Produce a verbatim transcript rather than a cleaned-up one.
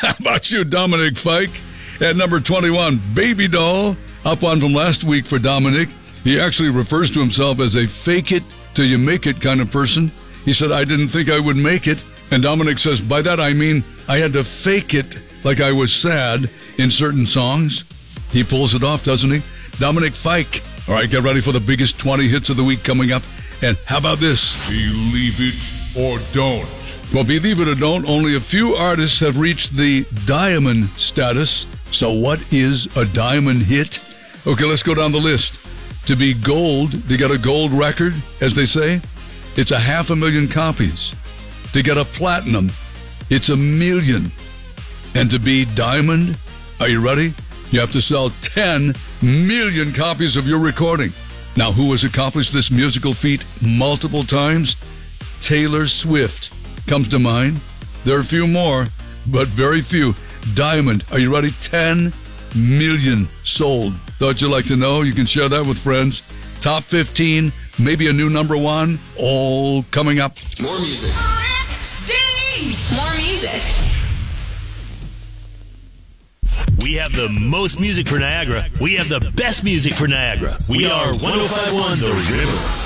How about you, Dominic Fike? At number twenty-one, Baby Doll, up on from last week for Dominic. He actually refers to himself as a fake it till you make it kind of person. He said, I didn't think I would make it. And Dominic says, by that I mean I had to fake it like I was sad in certain songs. He pulls it off, doesn't he? Dominic Fike. All right, get ready for the biggest twenty hits of the week coming up. And how about this? Believe it or don't. Well, believe it or don't, only a few artists have reached the diamond status. So what is a diamond hit? Okay, let's go down the list. To be gold, to get a gold record, as they say, it's a half a million copies. To get a platinum, it's a million. And to be diamond, are you ready? You have to sell ten million copies of your recording. Now, who has accomplished this musical feat multiple times? Taylor Swift comes to mind. There are a few more, but very few. Diamond, are you ready? ten million sold. Thought you'd like to know? You can share that with friends. Top fifteen, maybe a new number one, all coming up. More music. More music. We have the most music for Niagara. We have the best music for Niagara. We are one oh five point one The River.